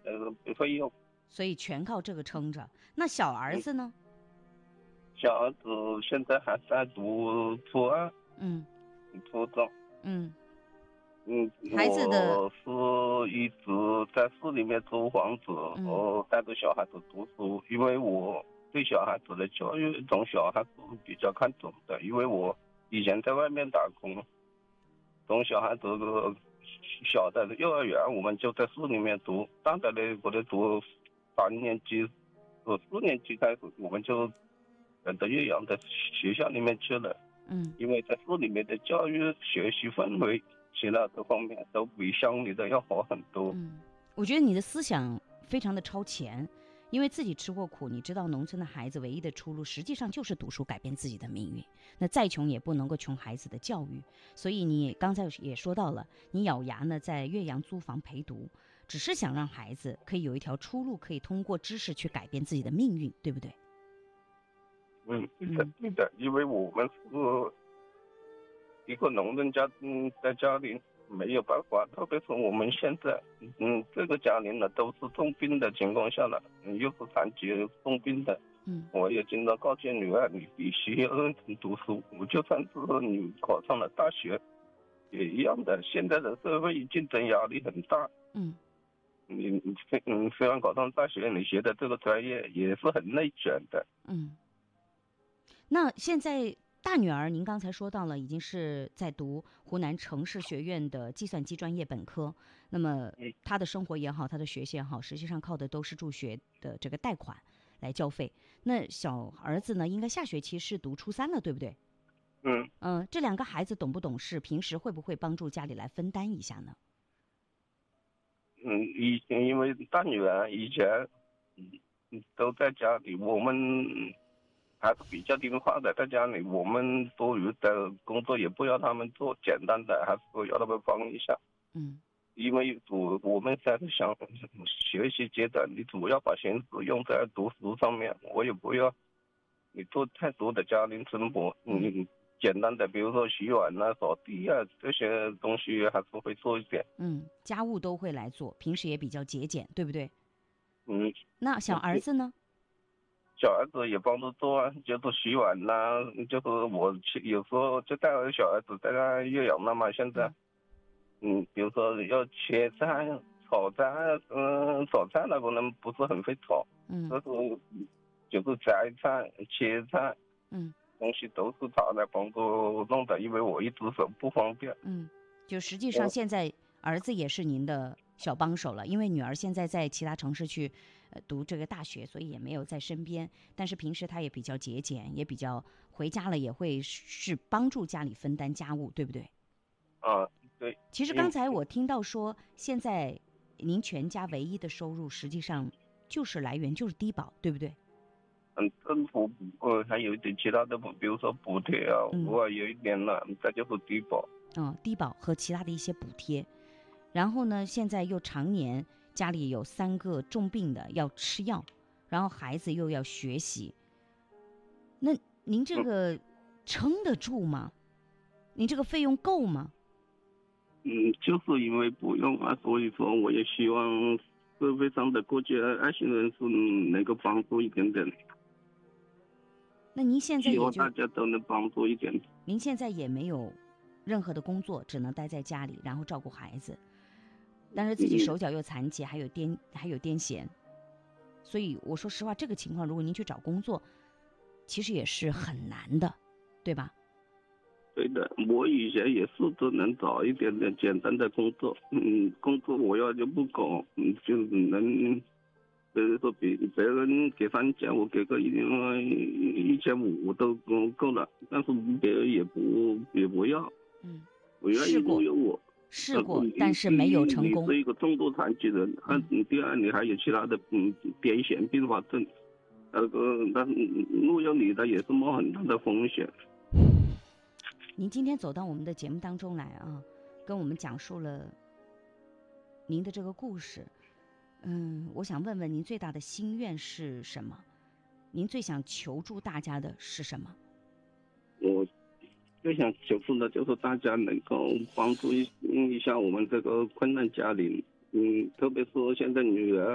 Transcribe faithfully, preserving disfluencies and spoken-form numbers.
呃费用。 所以全靠这个撑着。那小儿子呢？ 小儿子现在还在读初二， 嗯初中。 嗯， 嗯， 孩子的我是一直在市里面租房子， 嗯呃，带着小孩子读书，因为我对小孩子的教育从小还是比较看重的，因为我以前在外面打工，从小孩子的小的幼儿园我们就在市里面读，大的呢我就读三年级，呃四年级开始我们就等到岳阳的学校里面去了， 嗯因为在市里面的教育学习氛围其他各方面都比乡里的要好很多。 嗯，我觉得你的思想非常的超前，因为自己吃过苦，你知道农村的孩子唯一的出路实际上就是读书改变自己的命运。那再穷也不能够穷孩子的教育，所以你刚才也说到了，你咬牙呢在岳阳租房陪读，只是想让孩子可以有一条出路，可以通过知识去改变自己的命运，对不对？ 嗯，对的对的，因为我们是一个农人家，嗯，在家里没有办法，特别是我们现在，嗯，这个家庭呢都是重病的情况下了，嗯，又是残疾重病的， 嗯我也经常告诫女儿，你必须要认真读书。我就算是你考上了大学，也一样的。现在的社会竞争压力很大， 嗯你你虽嗯虽然考上大学，你学的这个专业也是很内卷的。 嗯。那现在大女儿，您刚才说到了，已经是在读湖南城市学院的计算机专业本科。那么她的生活也好，她的学习也好，实际上靠的都是助学的这个贷款来交费。那小儿子呢，应该下学期是读初三了，对不对？ 嗯嗯、呃，这两个孩子懂不懂事？平时会不会帮助家里来分担一下呢？ 嗯，以前因为大女儿以前嗯嗯都在家里，我们还是比较听话的，在家里我们多余的工作也不要他们做，简单的还是要他们帮一下。 嗯因为主我们在想学习阶段，你主要把心思用在读书上面，我也不要你做太多的家庭生活， 嗯嗯，简单的比如说洗碗啊、扫地啊这些东西还是会做一点。 嗯，家务都会来做，平时也比较节俭，对不对？ 嗯， 那小儿子呢？ 小儿子也帮着做啊，就是洗碗呐、就是我去有时候就带着小孩子在那岳阳了嘛，现在，嗯，比如说要切菜、炒菜，嗯，炒菜那个人不是很会炒， 嗯就是就是摘菜、切菜， 嗯东西都是他来帮助弄的，因为我一只手不方便。 嗯，就实际上嗯现在儿子也是您的小帮手了，因为女儿现在在其他城市去呃读这个大学，所以也没有在身边。但是平时她也比较节俭，也比较回家了也会是帮助家里分担家务，对不对？ 啊，对， 其实刚嗯才我听到说，现在您全家唯一的收入实际上就是来源就是低保，对不对？ 嗯，政府呃还有一点其他的补，比如说补贴啊， 嗯偶尔有一点了，再就是低保。 嗯，低保和其他的一些补贴。然后呢，现在又常年家里有三个重病的要吃药，然后孩子又要学习，那您这嗯个撑得住吗？您这个费用够吗？ 嗯，就是因为不用啊，所以说我也希望社会上的各界爱心人士能够帮助一点点， 那您现在希望也就大家都能帮助一点。 您现在也没有任何的工作，只能待在家里，然后照顾孩子，但是自己手脚又残疾，还有癫还有癫痫，所以我说实话，这个情况如果您去找工作，其实也是很难的，对吧？ 对的，我以前也试着能找一点点简单的工作，嗯，工作我要就不搞，嗯，就能，比如说别别人给三千，我给个一一千五都够了，但是别人也不也不要， 嗯， 我愿意试过录用我。 试过， 呃但是没有成功。 你是一个重度残疾人，啊，第二你还有其他的嗯癫痫并发症，那个那录用你的也是冒很大的风险。 您今天走到我们的节目当中来啊，跟我们讲述了您的这个故事。嗯，我想问问您最大的心愿是什么？您最想求助大家的是什么？ 我最想求助的就是大家能够帮助一一下我们这个困难家庭，嗯，特别是现在女儿